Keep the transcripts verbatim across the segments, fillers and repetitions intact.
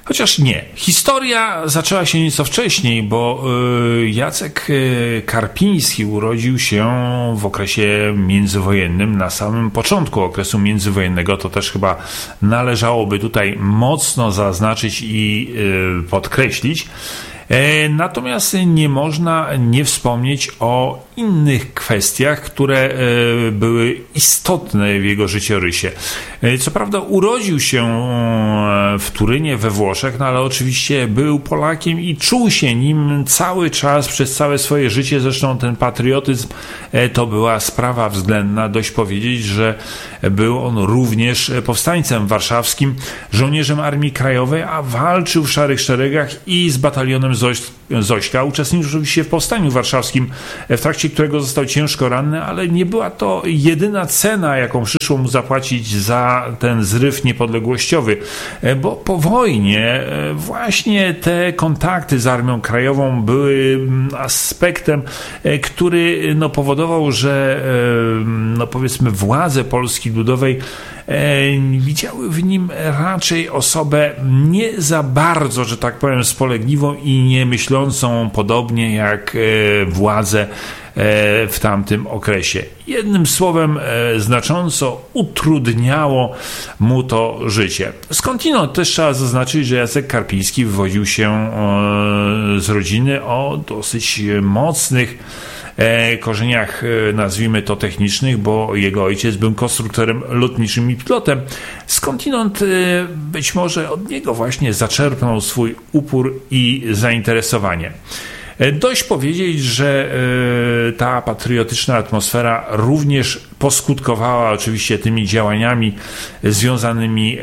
Chociaż nie. Historia zaczęła się nieco wcześniej, bo Jacek Karpiński urodził się w okresie międzywojennym, na samym początku okresu międzywojennego. To też chyba należałoby tutaj mocno zaznaczyć i podkreślić. Natomiast nie można nie wspomnieć o innych kwestiach, które były istotne w jego życiorysie. Co prawda urodził się w Turynie, we Włoszech, no ale oczywiście był Polakiem i czuł się nim cały czas, przez całe swoje życie. Zresztą ten patriotyzm to była sprawa względna. Dość powiedzieć, że był on również powstańcem warszawskim, żołnierzem Armii Krajowej, a walczył w Szarych Szeregach i z batalionem Zośka. Uczestniczył oczywiście w powstaniu warszawskim, w trakcie którego został ciężko ranny, ale nie była to jedyna cena, jaką przyszło mu zapłacić za ten zryw niepodległościowy, bo po wojnie właśnie te kontakty z Armią Krajową były aspektem, który no, powodował, że no, powiedzmy władze Polski Ludowej widziały w nim raczej osobę nie za bardzo, że tak powiem, spolegliwą i nie myślącą podobnie jak władze w tamtym okresie. Jednym słowem znacząco utrudniało mu to życie. Skądinąd też trzeba zaznaczyć, że Jacek Karpiński wywodził się z rodziny o dosyć mocnych korzeniach, nazwijmy to technicznych, bo jego ojciec był konstruktorem lotniczym i pilotem. Skądinąd być może od niego właśnie zaczerpnął swój upór i zainteresowanie. Dość powiedzieć, że ta patriotyczna atmosfera również poskutkowała oczywiście tymi działaniami związanymi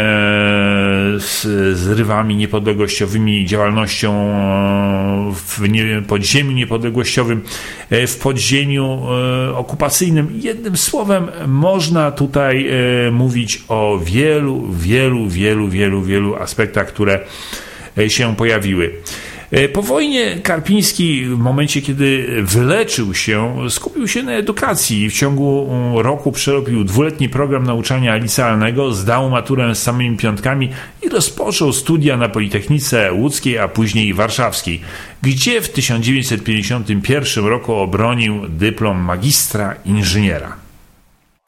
z zrywami niepodległościowymi, działalnością w podziemiu niepodległościowym, w podziemiu okupacyjnym. Jednym słowem można tutaj mówić o wielu, wielu, wielu, wielu, wielu aspektach, które się pojawiły. Po wojnie Karpiński, w momencie kiedy wyleczył się, skupił się na edukacji. W ciągu roku przerobił dwuletni program nauczania licealnego, zdał maturę z samymi piątkami i rozpoczął studia na Politechnice Łódzkiej, a później warszawskiej, gdzie w tysiąc dziewięćset pięćdziesiątym pierwszym roku obronił dyplom magistra inżyniera.